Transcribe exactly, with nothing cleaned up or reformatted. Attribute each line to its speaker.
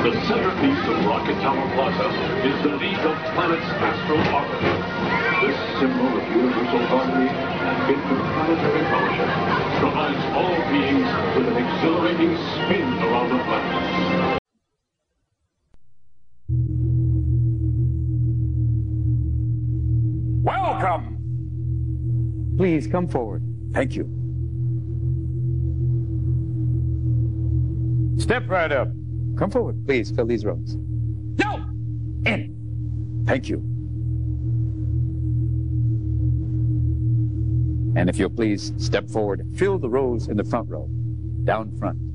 Speaker 1: The centerpiece of Rocket Tower Plaza is the League of Planets Astral Orbiter. This symbol of universal harmony and interplanetary fellowship provides all beings with an exhilarating spin around the planet.
Speaker 2: Welcome! Please come forward. Thank you. Step right up. Come forward, please. Fill these rows. No! In. Thank you. And if you'll please step forward, fill the rows in the front row. Down front.